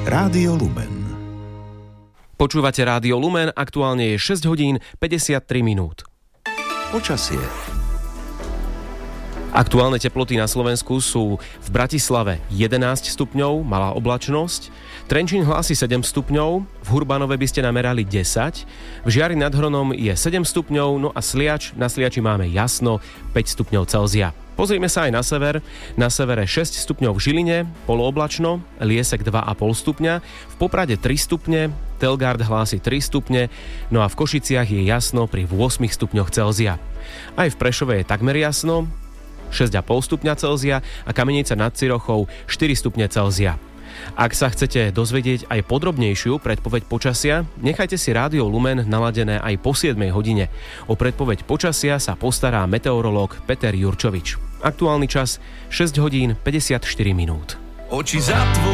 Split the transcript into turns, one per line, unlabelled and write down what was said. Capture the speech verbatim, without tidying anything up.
Rádio Lumen.
Počúvate Rádio Lumen, aktuálne je šesť hodín päťdesiattri minút.
Počasie.
Aktuálne teploty na Slovensku sú v Bratislave jedenásť stupňov, malá oblačnosť, Trenčín hlási sedem stupňov, v Hurbanove by ste namerali desať, v Žiari nad Hronom je sedem stupňov, no a Sliač, na Sliači máme jasno, päť stupňov Celzia. Pozrime sa aj na sever. Na severe šesť stupňov v Žiline, polooblačno, Liesek dva a pol stupňa, v Poprade tri stupne, Telgard hlási tri stupne, no a v Košiciach je jasno pri osem stupňoch Celzia. Aj v Prešove je takmer jasno, šesť a pol stupňa Celzia a Kamenica nad Cirochou štyri stupne Celzia. Ak sa chcete dozvedieť aj podrobnejšiu predpoveď počasia, nechajte si Rádio Lumen naladené aj po siedmej hodine. O predpoveď počasia sa postará meteorológ Peter Jurčovič. Aktuálny čas šesť hodín päťdesiatštyri minút.
Oči zatvor.